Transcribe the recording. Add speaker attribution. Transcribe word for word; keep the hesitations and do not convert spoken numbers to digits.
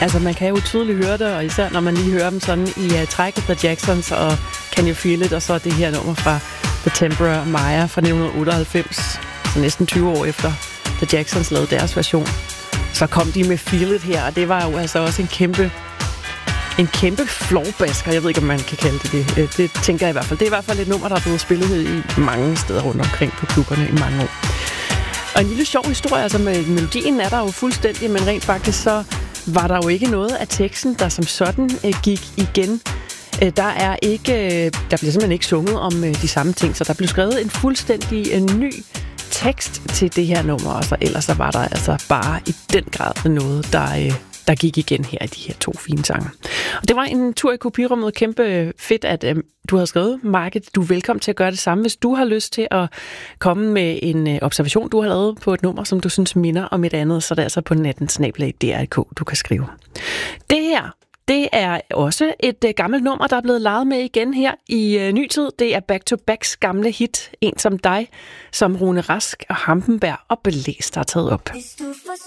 Speaker 1: Altså, man kan jo tydeligt høre det, og især når man lige hører dem sådan i uh, trækket The Jacksons og Can You Feel It, og så det her nummer fra The Tempera Maya fra nitten otteoghalvfems, så næsten tyve år efter The Jacksons lavede deres version. Så kom de med Feel It her, og det var jo altså også en kæmpe, en kæmpe floorbasker. Jeg ved ikke, om man kan kalde det det. Det tænker jeg i hvert fald. Det er i hvert fald et nummer, der er blevet spillet i mange steder rundt omkring på klubberne i mange år. Og en lille sjov historie, altså med melodien er der jo fuldstændig, men rent faktisk så var der jo ikke noget af teksten, der som sådan øh, gik igen. Øh, der er ikke, øh, der bliver simpelthen ikke sunget om øh, de samme ting, så der blev skrevet en fuldstændig øh, ny tekst til det her nummer, og så ellers så var der altså bare i den grad noget, der, øh, der gik igen her i de her to fine sange. Og det var en tur i kopirummet. Kæmpe fedt, at øh, du har skrevet, Market. Du er velkommen til at gøre det samme, hvis du har lyst til at komme med en øh, observation, du har lavet på et nummer, som du synes minder om et andet, så det er altså på natten snabel-a D R K, du kan skrive. Det her, det er også et øh, gammelt nummer, der er blevet leget med igen her i øh, ny tid. Det er Back to Backs gamle hit, En som dig, som Rune Rask og Hampenberg og Belæst har taget op.